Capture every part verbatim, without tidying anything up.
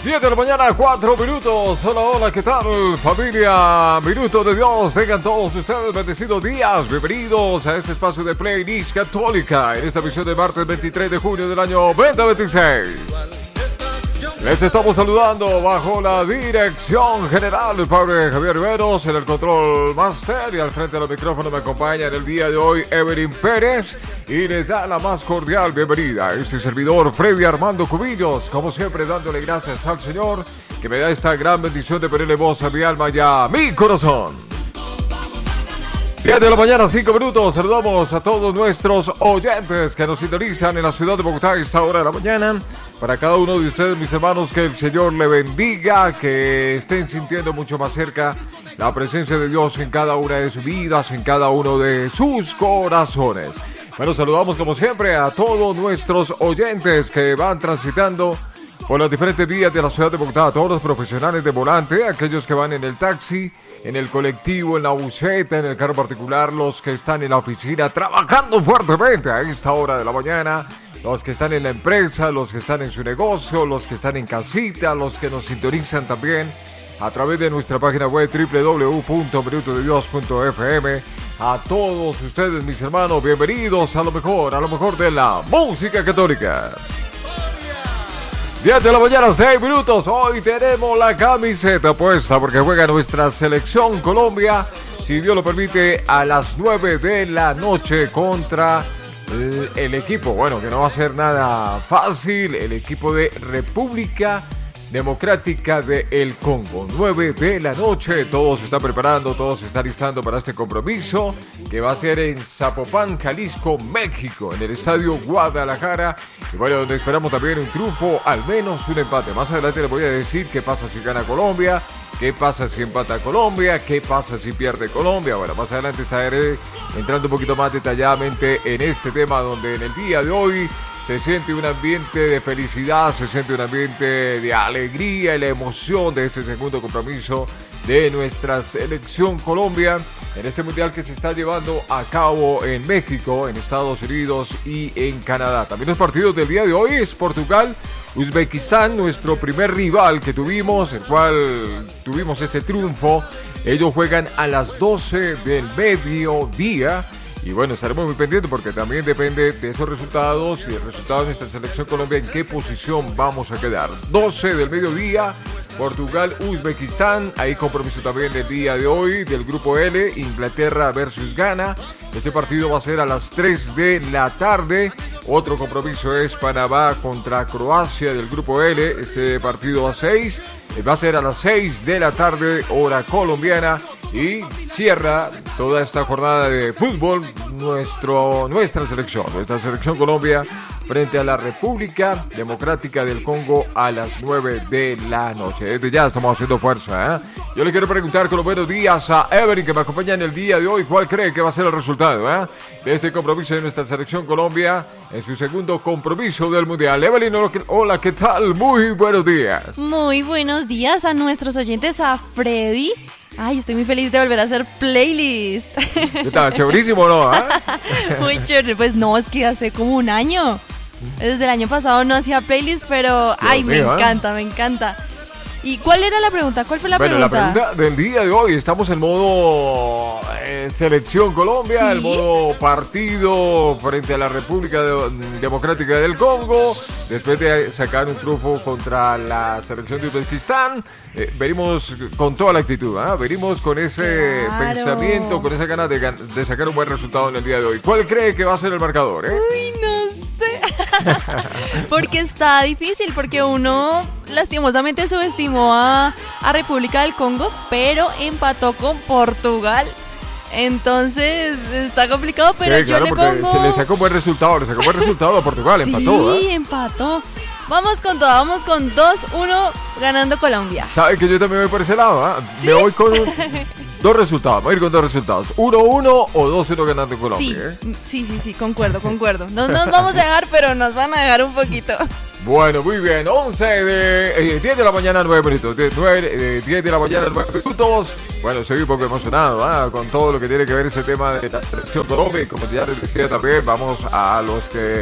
diez de la mañana, cuatro minutos. Hola, hola, ¿qué tal, familia? Minuto de Dios. Tengan todos ustedes bendecidos días. Bienvenidos a este espacio de Playlist Católica en esta emisión de martes veintitrés de junio del año veinte veintiséis. Les estamos saludando bajo la dirección general del padre Javier Riveros, en el control máster, y al frente de los micrófonos me acompaña en el día de hoy Evelyn Pérez y les da la más cordial bienvenida a este servidor Freddy Armando Cubillos, como siempre dándole gracias al Señor que me da esta gran bendición de ponerle voz a mi alma y a mi corazón. diez de la mañana, cinco minutos. Saludamos a todos nuestros oyentes que nos sintonizan en la ciudad de Bogotá a esta hora de la mañana. Para cada uno de ustedes, mis hermanos, que el Señor le bendiga, que estén sintiendo mucho más cerca la presencia de Dios en cada una de sus vidas, en cada uno de sus corazones. Bueno, saludamos como siempre a todos nuestros oyentes que van transitando por las diferentes vías de la ciudad de Bogotá, a todos los profesionales de volante, aquellos que van en el taxi, en el colectivo, en la buseta, en el carro particular, los que están en la oficina trabajando fuertemente a esta hora de la mañana, los que están en la empresa, los que están en su negocio, los que están en casita, los que nos sintonizan también a través de nuestra página web doble u doble u doble u punto minuto de dios punto f m. A todos ustedes, mis hermanos, bienvenidos a lo mejor, a lo mejor de la música católica. diez de la mañana, seis minutos. Hoy tenemos la camiseta puesta porque juega nuestra selección Colombia, si Dios lo permite, a las nueve de la noche contra el, el equipo, bueno, que no va a ser nada fácil, el equipo de República Democrática de el Congo. nueve de la noche, todos se están preparando, todos se están listando para este compromiso que va a ser en Zapopan, Jalisco, México, en el estadio Guadalajara. Y bueno, donde esperamos también un triunfo, al menos un empate. Más adelante les voy a decir qué pasa si gana Colombia, qué pasa si empata Colombia, qué pasa si pierde Colombia. Bueno, más adelante estaré entrando un poquito más detalladamente en este tema, donde en el día de hoy se siente un ambiente de felicidad, se siente un ambiente de alegría y la emoción de este segundo compromiso de nuestra selección Colombia en este mundial que se está llevando a cabo en México, en Estados Unidos y en Canadá. También los partidos del día de hoy es Portugal, Uzbekistán, nuestro primer rival que tuvimos, el cual tuvimos este triunfo. Ellos juegan a las doce del mediodía. Y bueno, estaremos muy pendientes porque también depende de esos resultados y el resultado de nuestra selección Colombia, en qué posición vamos a quedar. doce del mediodía, Portugal, Uzbekistán. Hay compromiso también del día de hoy del grupo L, Inglaterra versus Ghana. Este partido va a ser a las tres de la tarde. Otro compromiso es Panamá contra Croacia del grupo L. Este partido a seis. Va a ser a las seis de la tarde, hora colombiana. Y cierra toda esta jornada de fútbol nuestro, nuestra selección, nuestra selección Colombia frente a la República Democrática del Congo a las nueve de la noche. Desde ya estamos haciendo fuerza, ¿eh? Yo le quiero preguntar con los buenos días a Evelyn, que me acompaña en el día de hoy, ¿cuál cree que va a ser el resultado, eh, de este compromiso de nuestra selección Colombia en su segundo compromiso del Mundial? Evelyn, hola, ¿qué tal? Muy buenos días. Muy buenos días a nuestros oyentes, a Freddy. Ay, estoy muy feliz de volver a hacer playlist. Está chéverísimo, ¿no? ¿Eh? Muy chévere. Pues no, es que hace como un año. Desde el año pasado no hacía playlist, pero Dios ay, mío, me encanta, ¿eh? me encanta. ¿Y cuál era la pregunta? ¿Cuál fue la bueno, pregunta? La pregunta del día de hoy, estamos en modo eh, Selección Colombia, ¿sí? El modo partido frente a la República de, Democrática del Congo, después de sacar un triunfo contra la selección de Uzbekistán. Eh, venimos con toda la actitud, ¿eh? venimos con ese claro. pensamiento, con esa ganas de, de sacar un buen resultado en el día de hoy. ¿Cuál cree que va a ser el marcador? Eh? Uy, no sé. Porque está difícil, porque uno lastimosamente subestimó a, a República del Congo, pero empató con Portugal. Entonces está complicado, pero sí, yo claro, le pongo... Se le sacó buen resultado, le sacó buen resultado a Portugal, sí, empató. Sí, ¿eh? empató. Vamos con todo, vamos con dos uno ganando Colombia. ¿Sabe que yo también voy por ese lado? ¿eh? ¿Sí? Me voy con un, dos resultados, voy a ir con dos resultados. uno uno o dos cero ganando Colombia. Sí, ¿eh? sí, sí, sí, concuerdo, concuerdo. No nos vamos a dejar, pero nos van a dejar un poquito. Bueno, muy bien, once de... Eh, diez de la mañana, nueve minutos. diez de la mañana, nueve minutos. Bueno, estoy un poco emocionado ¿eh? con todo lo que tiene que ver ese tema de la selección Colombia. Y como ya les decía también, vamos a los que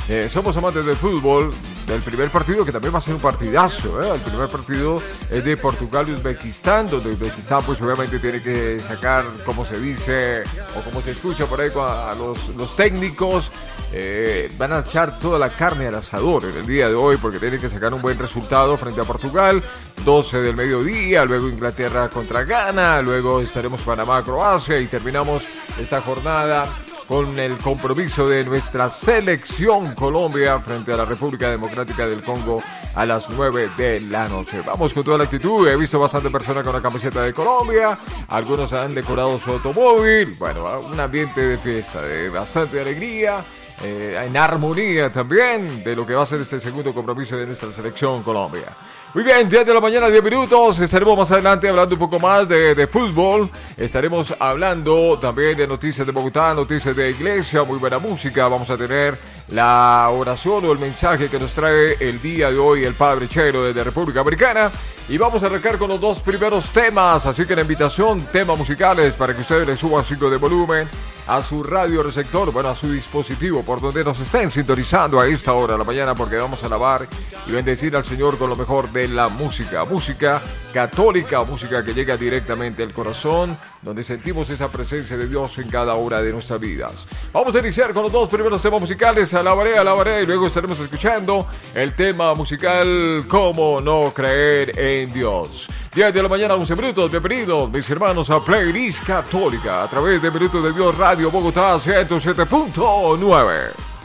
eh, somos amantes del fútbol, del primer partido, que también va a ser un partidazo, ¿eh? El primer partido es de Portugal y Uzbekistán, donde Uzbekistán pues obviamente tiene que sacar, como se dice, o como se escucha por ahí a los, los técnicos, eh, van a echar toda la carne al asador en el día de hoy, porque tienen que sacar un buen resultado frente a Portugal, doce del mediodía, luego Inglaterra contra Ghana, luego estaremos Panamá, Croacia, y terminamos esta jornada con el compromiso de nuestra selección Colombia frente a la República Democrática del Congo a las nueve de la noche. Vamos con toda la actitud. He visto bastante personas con la camiseta de Colombia, algunos han decorado su automóvil. Bueno, un ambiente de fiesta, de bastante alegría, eh, en armonía también de lo que va a ser este segundo compromiso de nuestra selección Colombia. Muy bien, diez de la mañana, diez minutos. Estaremos más adelante hablando un poco más de, de fútbol. Estaremos hablando también de noticias de Bogotá, noticias de iglesia, muy buena música. Vamos a tener la oración o el mensaje que nos trae el día de hoy el Padre Chero desde República Americana. Y vamos a arrancar con los dos primeros temas. Así que la invitación, temas musicales para que ustedes le suban cinco de volumen a su radio receptor, bueno, a su dispositivo, por donde nos estén sintonizando a esta hora de la mañana, porque vamos a alabar y bendecir al Señor con lo mejor de la música, música católica, música que llega directamente al corazón, donde sentimos esa presencia de Dios en cada hora de nuestras vidas. Vamos a iniciar con los dos primeros temas musicales, alabaré, alabaré, y luego estaremos escuchando el tema musical Cómo no creer en Dios. diez de la mañana, once minutos, bienvenidos mis hermanos a Playlist Católica a través de Minutos de Dios Radio Bogotá ciento siete punto nueve.